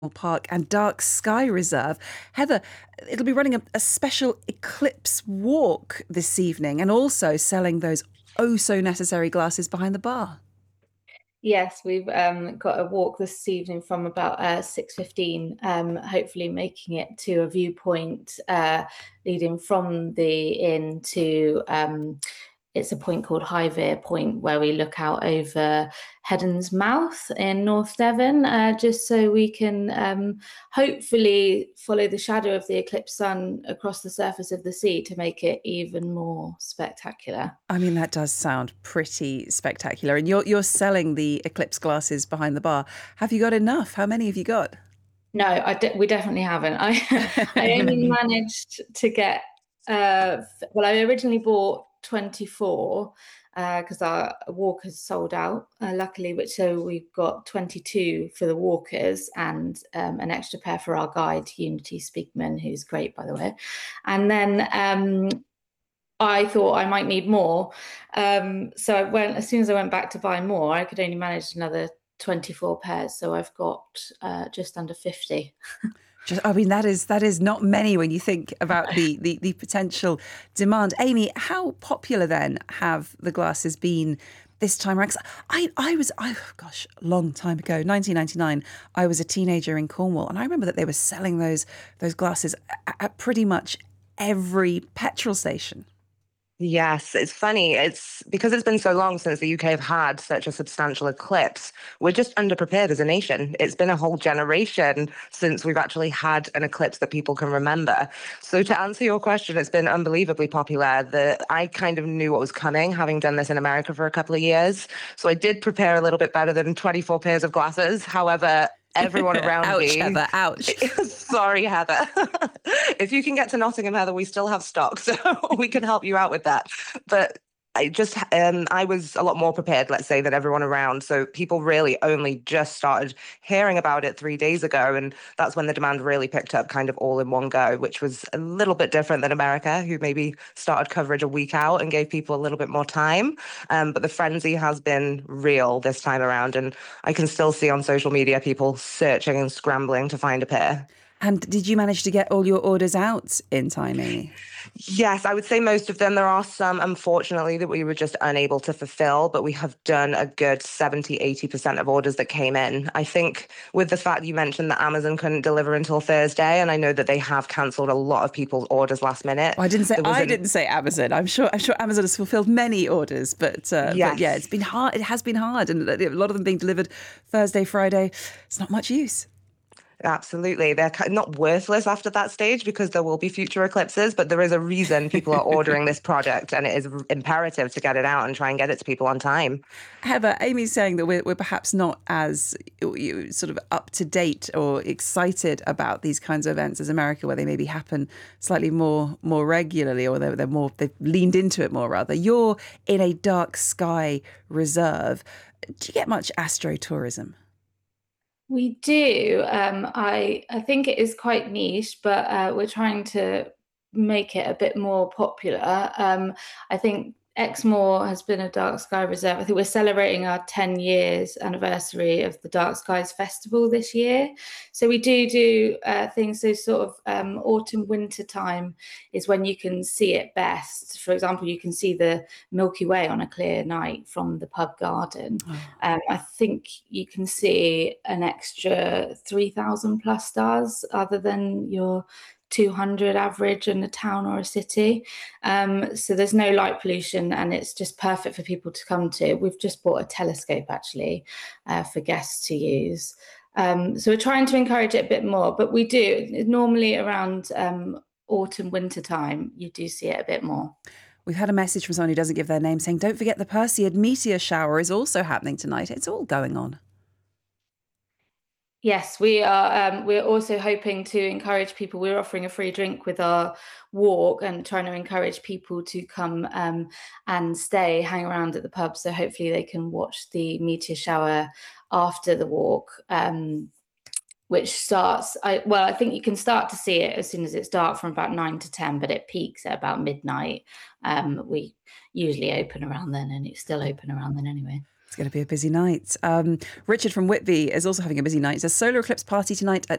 Park and Dark Sky Reserve. Heather, it'll be running a special eclipse walk this evening and also selling those oh so necessary glasses behind the bar. Yes, we've got a walk this evening from about 6:15, hopefully making it to a viewpoint leading from the inn to it's a point called Highvere Point where we look out over Heddon's Mouth in North Devon, just so we can hopefully follow the shadow of the eclipsed sun across the surface of the sea to make it even more spectacular. I mean, that does sound pretty spectacular. And you're selling the eclipse glasses behind the bar. Have you got enough? How many have you got? No, we definitely haven't. I only managed to get well, I originally bought 24 because our walkers sold out, luckily, which so we've got 22 for the walkers and an extra pair for our guide, Unity Speakman, who's great, by the way. And then I thought I might need more. So as soon as I went back to buy more, I could only manage another 24 pairs. So I've got just under 50. I mean, that is not many when you think about the potential demand. Amy, how popular then have the glasses been this time around? 'Cause gosh, a long time ago, 1999. I was a teenager in Cornwall, and I remember that they were selling those glasses at pretty much every petrol station. Yes, it's funny. It's because it's been so long since the UK have had such a substantial eclipse. We're just underprepared as a nation. It's been a whole generation since we've actually had an eclipse that people can remember. So to answer your question, it's been unbelievably popular. I kind of knew what was coming, having done this in America for a couple of years. So I did prepare a little bit better than 24 pairs of glasses. However, everyone around Ouch, me. Heather, ouch. Sorry, Heather. If you can get to Nottingham, Heather, we still have stock, so we can help you out with that. But I was a lot more prepared, let's say, than everyone around. So people really only just started hearing about it 3 days ago. And that's when the demand really picked up kind of all in one go, which was a little bit different than America, who maybe started coverage a week out and gave people a little bit more time. But the frenzy has been real this time around. And I can still see on social media people searching and scrambling to find a pair. And did you manage to get all your orders out in time, Amy? Yes, I would say most of them. There are some, unfortunately, that we were just unable to fulfill, but we have done a good 70-80% of orders that came in. I think with the fact you mentioned that Amazon couldn't deliver until Thursday, and I know that they have cancelled a lot of people's orders last minute. Oh, I didn't say Amazon. I'm sure Amazon has fulfilled many orders, but yeah, it's been hard. It has been hard, and a lot of them being delivered Thursday, Friday. It's not much use. Absolutely. They're not worthless after that stage because there will be future eclipses, but there is a reason people are ordering this product, and it is imperative to get it out and try and get it to people on time. Heather, Amy's saying that we're perhaps not as sort of up to date or excited about these kinds of events as America, where they maybe happen slightly more regularly, or they've leaned into it more rather. You're in a dark sky reserve. Do you get much astrotourism? We do. I think it is quite niche, but we're trying to make it a bit more popular. I think Exmoor has been a dark sky reserve. I think we're celebrating our 10 years anniversary of the Dark Skies Festival this year. So we do things. So sort of autumn, winter time is when you can see it best. For example, you can see the Milky Way on a clear night from the pub garden. I think you can see an extra 3,000 plus stars other than your 200 average in a town or a city. So there's no light pollution, and it's just perfect for people to come to. We've just bought a telescope actually for guests to use. So we're trying to encourage it a bit more, but we do normally around autumn, winter time, you do see it a bit more. We've had a message from someone who doesn't give their name saying, don't forget the Perseid meteor shower is also happening tonight. It's all going on. Yes, we are. We're also hoping to encourage people. We're offering a free drink with our walk and trying to encourage people to come and hang around at the pub. So hopefully they can watch the meteor shower after the walk, which starts. I think you can start to see it as soon as it's dark from about 9 to 10, but it peaks at about midnight. We usually open around then, and it's still open around then anyway. It's going to be a busy night. Richard from Whitby is also having a busy night. It's a solar eclipse party tonight at